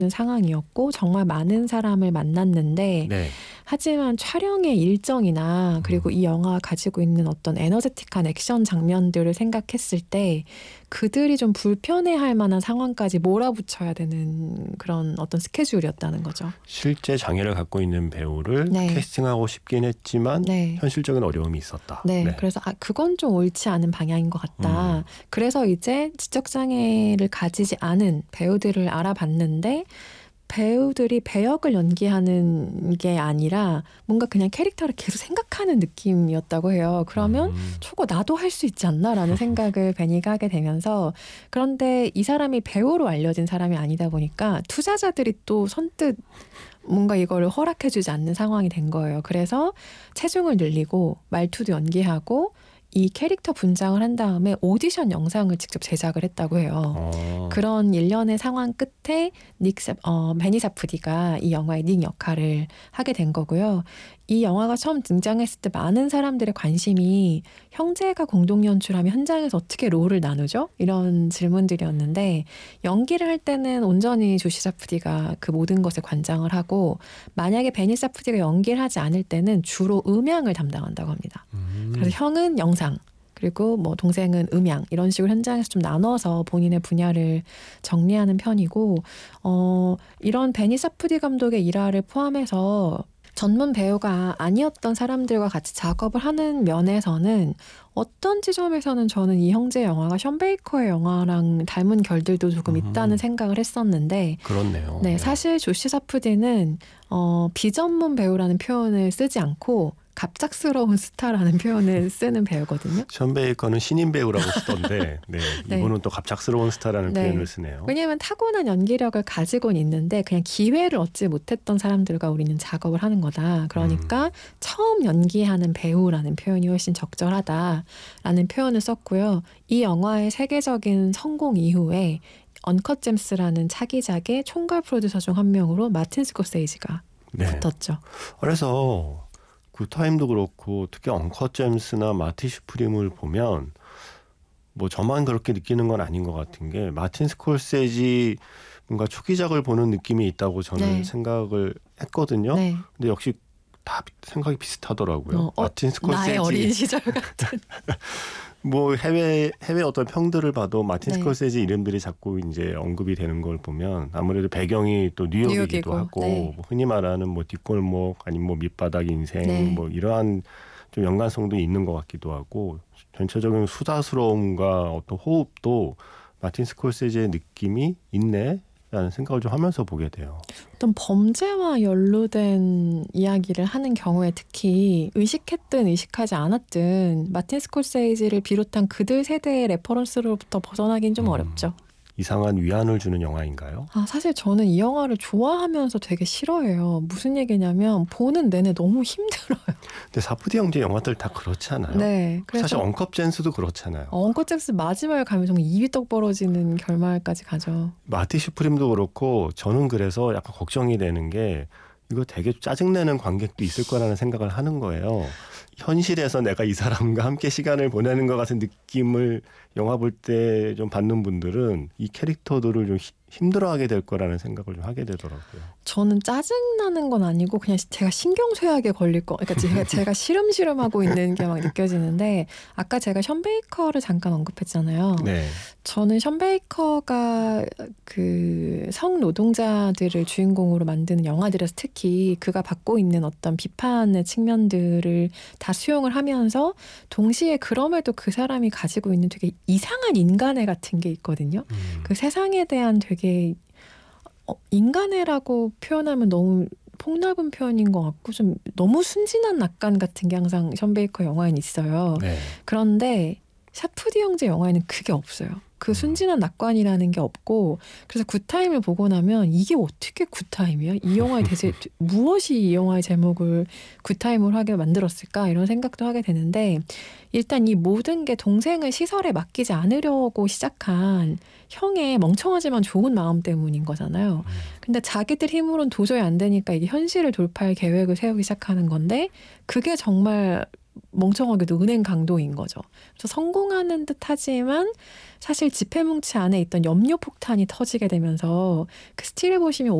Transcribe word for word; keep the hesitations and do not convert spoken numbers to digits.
상황이었고 정말 많은 사람을 만났는데 네. 하지만 촬영의 일정이나 그리고 이 영화가 가지고 있는 어떤 에너제틱한 액션 장면들을 생각했을 때 그들이 좀 불편해할 만한 상황까지 몰아붙여야 되는 그런 어떤 스케줄이었다는 거죠. 실제 장애를 갖고 있는 배우를 네. 캐스팅하고 싶긴 했지만 네. 현실적인 어려움이 있었다. 네, 네. 그래서 아, 그건 좀 옳지 않은 방향인 것 같다. 음. 그래서 이제 지적장애를 가지지 않은 배우들을 알아봤는데 배우들이 배역을 연기하는 게 아니라 뭔가 그냥 캐릭터를 계속 생각하는 느낌이었다고 해요. 그러면 음. 저거 나도 할 수 있지 않나라는 생각을 베니가 하게 되면서 그런데 이 사람이 배우로 알려진 사람이 아니다 보니까 투자자들이 또 선뜻 뭔가 이거를 허락해주지 않는 상황이 된 거예요. 그래서 체중을 늘리고 말투도 연기하고 이 캐릭터 분장을 한 다음에 오디션 영상을 직접 제작을 했다고 해요. 어. 그런 일련의 상황 끝에 닉, 어, 베니 사프디가 이 영화의 닉 역할을 하게 된 거고요. 이 영화가 처음 등장했을 때 많은 사람들의 관심이 형제가 공동 연출하면 현장에서 어떻게 롤을 나누죠? 이런 질문들이었는데 연기를 할 때는 온전히 조시 사프디가 그 모든 것에 관장을 하고 만약에 베니 사프디가 연기를 하지 않을 때는 주로 음향을 담당한다고 합니다. 음. 그래서 형은 영상 그리고 뭐 동생은 음향 이런 식으로 현장에서 좀 나눠서 본인의 분야를 정리하는 편이고 어, 이런 베니 사프디 감독의 일화를 포함해서 전문 배우가 아니었던 사람들과 같이 작업을 하는 면에서는 어떤 지점에서는 저는 이 형제 영화가 션 베이커의 영화랑 닮은 결들도 조금 있다는 음. 생각을 했었는데 그렇네요. 네, 사실 조시 사프디는 어, 비전문 배우라는 표현을 쓰지 않고 갑작스러운 스타라는 표현을 쓰는 배우거든요. 션 베이커는 신인 배우라고 쓰던데 네, 네. 이분은 또 갑작스러운 스타라는 네. 표현을 쓰네요. 왜냐하면 타고난 연기력을 가지고는 있는데 그냥 기회를 얻지 못했던 사람들과 우리는 작업을 하는 거다. 그러니까 음. 처음 연기하는 배우라는 표현이 훨씬 적절하다라는 표현을 썼고요. 이 영화의 세계적인 성공 이후에 언컷 잼스라는 차기작의 총괄 프로듀서 중 한 명으로 마틴 스코세이지가 네. 붙었죠. 그래서 굿타임도 그렇고 특히 언컷 잼스나 마티 슈프림을 보면 뭐 저만 그렇게 느끼는 건 아닌 것 같은 게 마틴 스콜세지 뭔가 초기작을 보는 느낌이 있다고 저는 네. 생각을 했거든요. 네. 근데 역시 다 생각이 비슷하더라고요. 어, 어, 마틴 스콜세지 나의 어린 시절 같은. 뭐 해외 해외 어떤 평들을 봐도 마틴 네. 스콜세지 이름들이 자꾸 이제 언급이 되는 걸 보면 아무래도 배경이 또 뉴욕이기도 뉴욕이고, 하고 네. 뭐 흔히 말하는 뭐 뒷골목 아니면 뭐 밑바닥 인생 네. 뭐 이러한 좀 연관성도 있는 것 같기도 하고 전체적인 수다스러움과 어떤 호흡도 마틴 스콜세지의 느낌이 있네라는 생각을 좀 하면서 보게 돼요. 어떤 범죄와 연루된 이야기를 하는 경우에 특히 의식했든 의식하지 않았든 마틴 스콜세이지를 비롯한 그들 세대의 레퍼런스로부터 벗어나긴 좀 음. 어렵죠. 이상한 위안을 주는 영화인가요? 아, 사실 저는 이 영화를 좋아하면서 되게 싫어해요. 무슨 얘기냐면 보는 내내 너무 힘들어요. 근데 사프디 형제 영화들 다 그렇지 않아요? 네, 그래서 사실 언컵 젠스도 그렇잖아요. 언컷 잭스 마지막에 가면 정말 입이 떡 벌어지는 결말까지 가죠. 마티 슈프림도 그렇고 저는 그래서 약간 걱정이 되는 게 이거 되게 짜증내는 관객도 있을 거라는 생각을 하는 거예요. 현실에서 내가 이 사람과 함께 시간을 보내는 것 같은 느낌을 영화 볼 때 좀 받는 분들은 이 캐릭터들을 좀 힘들어하게 될 거라는 생각을 좀 하게 되더라고요. 저는 짜증나는 건 아니고 그냥 제가 신경쇠약에 걸릴 거, 그러니까 제가, 제가 시름시름하고 있는 게 막 느껴지는데 아까 제가 션 베이커를 잠깐 언급했잖아요. 네. 저는 션 베이커가 그 성노동자들을 주인공으로 만드는 영화들에서 특히 그가 받고 있는 어떤 비판의 측면들을 다 수용을 하면서 동시에 그럼에도 그 사람이 가지고 있는 되게 이상한 인간애 같은 게 있거든요. 음. 그 세상에 대한 되게 어, 인간애라고 표현하면 너무 폭넓은 표현인 것 같고 좀 너무 순진한 낙관 같은 게 항상 션 베이커 영화에는 있어요. 네. 그런데 샤프디 형제 영화에는 그게 없어요. 그 순진한 낙관이라는 게 없고 그래서 굿타임을 보고 나면 이게 어떻게 굿타임이야? 이 영화의 대체 무엇이 이 영화의 제목을 굿타임으로 하게 만들었을까? 이런 생각도 하게 되는데 일단 이 모든 게 동생을 시설에 맡기지 않으려고 시작한 형의 멍청하지만 좋은 마음 때문인 거잖아요. 근데 자기들 힘으로는 도저히 안 되니까 이게 현실을 돌파할 계획을 세우기 시작하는 건데 그게 정말 멍청하게도 은행 강도인 거죠. 그래서 성공하는 듯 하지만 사실 지폐뭉치 안에 있던 염료 폭탄이 터지게 되면서 그 스틸을 보시면